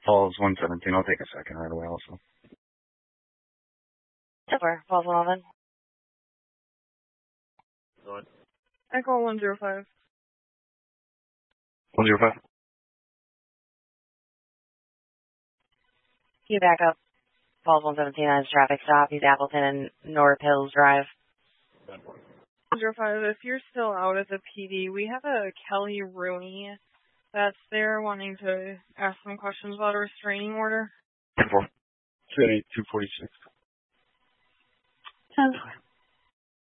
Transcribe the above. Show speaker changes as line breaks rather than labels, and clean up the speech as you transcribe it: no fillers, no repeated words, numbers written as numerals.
Falls 117. I'll take a second right away also.
Over. Falls 11.
Go ahead.
Echo 105.
105.
You back up. Falls 117 has traffic stop. He's Appleton and North Hills Drive.
105. If you're still out at the PD, we have a Kelly Rooney that's there wanting to ask some questions about a restraining order.
246.
10.